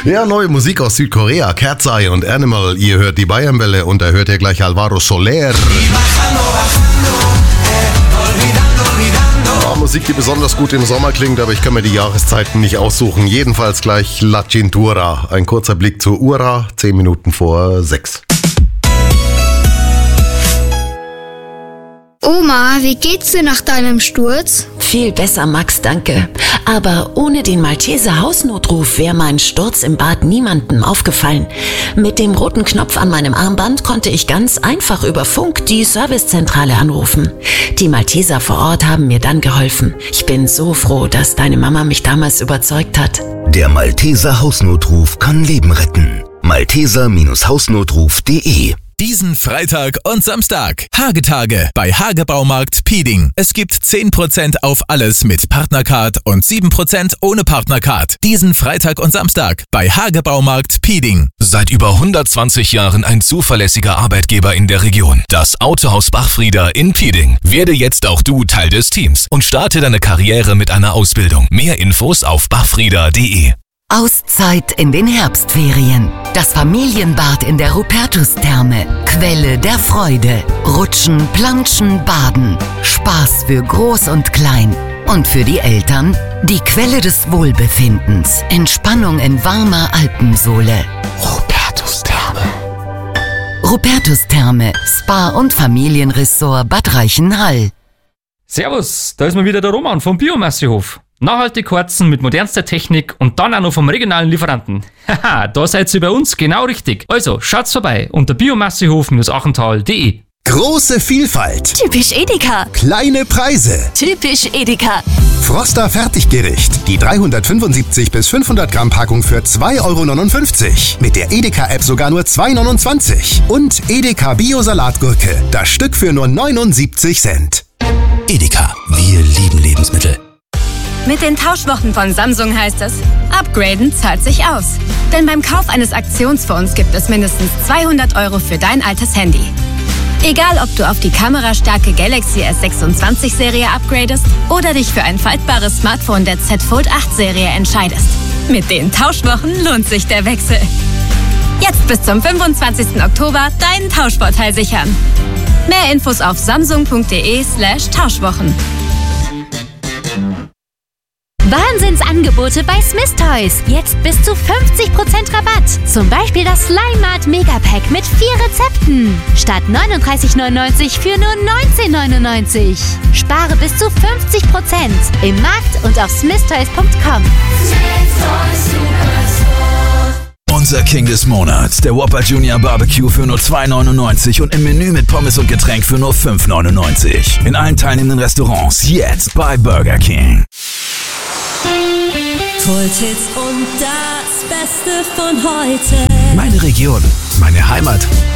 Ja, neue Musik aus Südkorea, Cat's Eye und Animal. Ihr hört die Bayernwelle und da hört ihr gleich Alvaro Soler. Ja, Musik, die besonders gut im Sommer klingt, aber ich kann mir die Jahreszeiten nicht aussuchen. Jedenfalls gleich La Cintura. Ein kurzer Blick zur Ura, 10 Minuten vor 6. Oma, wie geht's dir nach deinem Sturz? Viel besser, Max, danke. Aber ohne den Malteser Hausnotruf wäre mein Sturz im Bad niemandem aufgefallen. Mit dem roten Knopf an meinem Armband konnte ich ganz einfach über Funk die Servicezentrale anrufen. Die Malteser vor Ort haben mir dann geholfen. Ich bin so froh, dass deine Mama mich damals überzeugt hat. Der Malteser Hausnotruf kann Leben retten. Malteser-Hausnotruf.de. Diesen Freitag und Samstag. Hagetage bei Hagebaumarkt Pieding. Es gibt 10% auf alles mit Partnercard und 7% ohne Partnercard. Diesen Freitag und Samstag bei Hagebaumarkt Pieding. Seit über 120 Jahren ein zuverlässiger Arbeitgeber in der Region. Das Autohaus Bachfrieder in Pieding. Werde jetzt auch du Teil des Teams und starte deine Karriere mit einer Ausbildung. Mehr Infos auf bachfrieder.de. Auszeit in den Herbstferien. Das Familienbad in der Rupertus-Therme. Quelle der Freude. Rutschen, Planschen, Baden. Spaß für Groß und Klein. Und für die Eltern die Quelle des Wohlbefindens. Entspannung in warmer Alpensohle. Rupertus-Therme. Rupertus-Therme. Spa und Familienressort Bad Reichenhall. Servus, da ist mal wieder der Roman vom Biomassehof. Nachhaltig heizen mit modernster Technik und dann auch noch vom regionalen Lieferanten. Haha, da seid ihr bei uns genau richtig. Also, schaut's vorbei unter biomassehof-achental.de. Große Vielfalt. Typisch Edeka. Kleine Preise. Typisch Edeka. Froster Fertiggericht. Die 375 bis 500 Gramm Packung für 2,59 €. Mit der Edeka-App sogar nur 2,29 €. Und Edeka Bio-Salatgurke. Das Stück für nur 79 Cent. Edeka, wir lieben Lebensmittel. Mit den Tauschwochen von Samsung heißt es, upgraden zahlt sich aus. Denn beim Kauf eines Aktionsfonds gibt es mindestens 200 € für dein altes Handy. Egal, ob du auf die kamerastarke Galaxy S26-Serie upgradest oder dich für ein faltbares Smartphone der Z Fold 8-Serie entscheidest. Mit den Tauschwochen lohnt sich der Wechsel. Jetzt bis zum 25. Oktober deinen Tauschvorteil sichern. Mehr Infos auf samsung.de/Tauschwochen. Wahnsinnsangebote bei Smith Toys. Jetzt bis zu 50% Rabatt. Zum Beispiel das Slime Mart Megapack mit 4 Rezepten. Statt 39,99 für nur 19,99. Spare bis zu 50% im Markt und auf smithtoys.com. Unser King des Monats, der Whopper Junior Barbecue für nur 2,99 € und im Menü mit Pommes und Getränk für nur 5,99 € in allen teilnehmenden Restaurants jetzt bei Burger King. Kulthits und das Beste von heute. Meine Region, meine Heimat.